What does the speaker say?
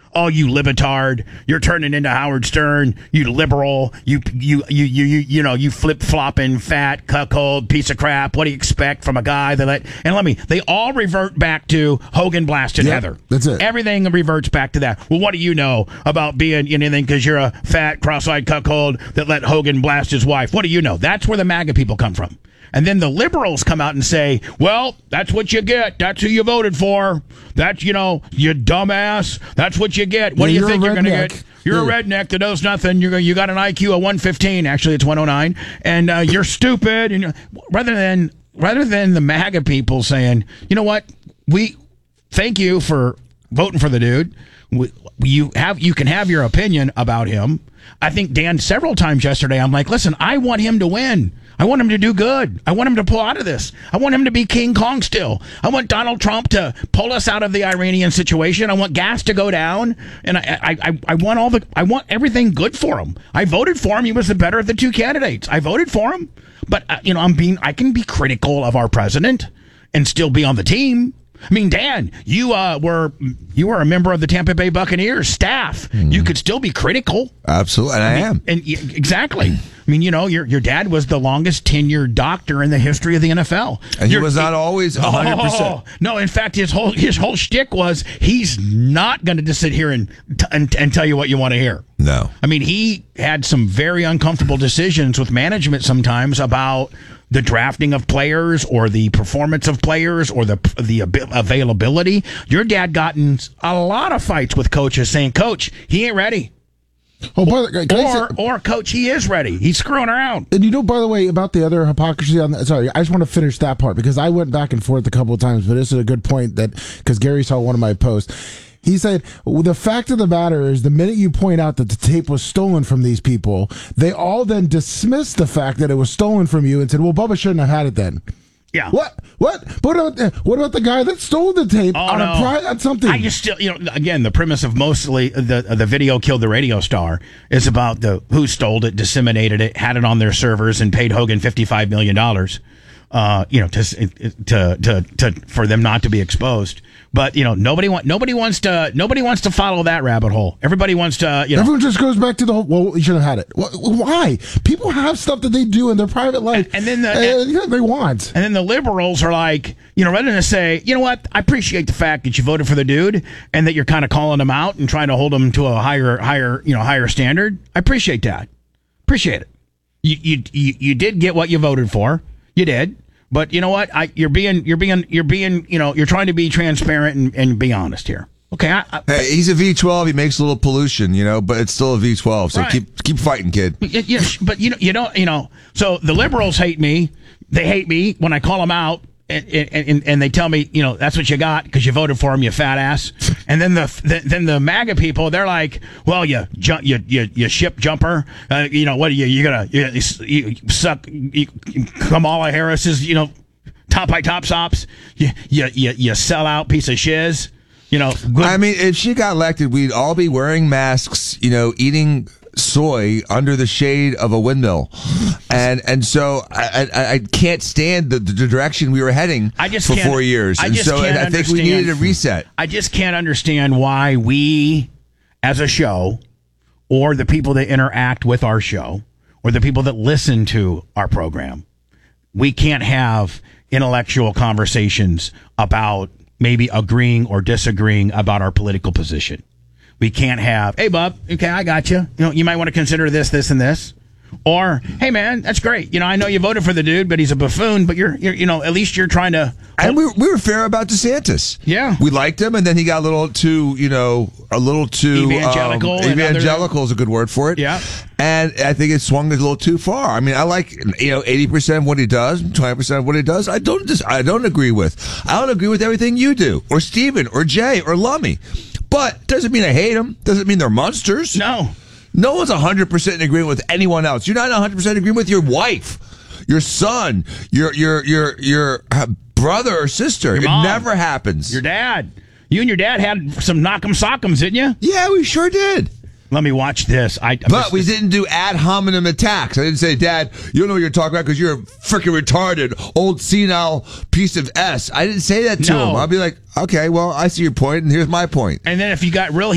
oh, you libetard, you're turning into Howard Stern, you liberal, you flip-flopping, fat, cuckold, piece of crap. What do you expect from a guy they all revert back to Hogan blasted Heather. That's it. Everything reverts back to that. Well, what do you know about being anything because you're a fat, cross-eyed cuckold that let Hogan blast his wife? What do you know? That's where the MAGA people come from. And then the liberals come out and say, well, that's what you get. That's who you voted for. That's, you dumbass. That's what you get. What do you think you're going to get? You're a redneck that knows nothing. You got an IQ of 115. Actually, it's 109. And you're stupid. And rather than the MAGA people saying, you know what? We thank you for voting for the dude. You can have your opinion about him. I think Dan several times yesterday, I'm like, listen, I want him to win. I want him to do good. I want him to pull out of this. I want him to be King Kong still. I want Donald Trump to pull us out of the Iranian situation. I want gas to go down, and I want everything good for him. I voted for him. He was the better of the two candidates. I voted for him, but I can be critical of our president and still be on the team. I mean, Dan, you were a member of the Tampa Bay Buccaneers staff. You could still be critical. Absolutely, and I am. And exactly. I mean, your dad was the longest tenured doctor in the history of the NFL. And he was not always 100%. No, in fact, his whole shtick was he's not going to just sit here and tell you what you want to hear. No. I mean, he had some very uncomfortable decisions with management sometimes about the drafting of players or the performance of players or the availability. Your dad got in a lot of fights with coaches saying, Coach, he ain't ready. Oh, or Coach, he is ready. He's screwing around. And by the way, about the other hypocrisy on that, sorry, I just want to finish that part because I went back and forth a couple of times, but this is a good point because Gary saw one of my posts. He said, the fact of the matter is the minute you point out that the tape was stolen from these people, they all then dismiss the fact that it was stolen from you and said, well, Bubba shouldn't have had it then. Yeah. What about the guy that stole the tape on something? I just still, again, the premise of mostly the video killed the radio star is about who stole it, disseminated it, had it on their servers, and paid Hogan $55 million. For them not to be exposed. But nobody wants to follow that rabbit hole. Everybody wants to. Everyone just goes back to the whole. Well, you should have had it. Why? People have stuff that they do in their private life, and then they want. And then the liberals are like, rather than say, you know what, I appreciate the fact that you voted for the dude and that you're kind of calling him out and trying to hold him to a higher standard. I appreciate that. Appreciate it. You did get what you voted for. You did. But you know what? You're trying to be transparent and be honest here. Okay. Hey, he's a V12. He makes a little pollution, but it's still a V12. So right. keep fighting, kid. But you don't. So the liberals hate me. They hate me when I call them out. And they tell me, that's what you got because you voted for him, you fat ass. And then the MAGA people, they're like, well, you ship jumper. What are you gonna suck Kamala Harris's top by top sops? You sell out piece of shiz. I mean, if she got elected, we'd all be wearing masks. Eating soy under the shade of a windmill, and so I can't stand the direction we were heading for 4 years, and so I think we needed a reset. I just can't understand why we, as a show, or the people that interact with our show, or the people that listen to our program, we can't have intellectual conversations about maybe agreeing or disagreeing about our political position. We can't have, hey, bub, okay, I got you. You might want to consider this, this, and this. Or, hey, man, that's great. I know you voted for the dude, but he's a buffoon, but you're at least you're trying to. And we were fair about DeSantis. Yeah. We liked him, and then he got a little too evangelical. Evangelical is a good word for it. Yeah. And I think it swung a little too far. I mean, I like 80% of what he does, 20% of what he does. I don't agree with. I don't agree with everything you do, or Steven, or Jay, or Lummy. But doesn't mean I hate them. Doesn't mean they're monsters. No. No one's 100% in agreement with anyone else. You're not 100% in agreement with your wife, your son, your brother or sister. Your mom. It never happens. Your dad. You and your dad had some knock'em sock'ems, didn't you? Yeah, we sure did. Let me watch this. But we didn't do ad hominem attacks. I didn't say, Dad, you don't know what you're talking about because you're a freaking retarded, old senile piece of S. I didn't say that to him. I'll be like, okay, well, I see your point, and here's my point. And then if you got real